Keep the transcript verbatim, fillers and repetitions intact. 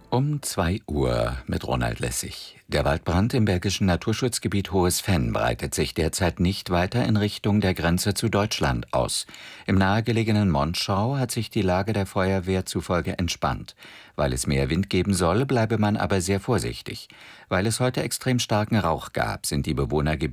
Um zwei Uhr mit Ronald Lessig. Der Waldbrand im bergischen Naturschutzgebiet Hohes Venn breitet sich derzeit nicht weiter in Richtung der Grenze zu Deutschland aus. Im nahegelegenen Monschau hat sich die Lage der Feuerwehr zufolge entspannt. Weil es mehr Wind geben soll, bleibe man aber sehr vorsichtig. Weil es heute extrem starken Rauch gab, sind die Bewohner gebeten,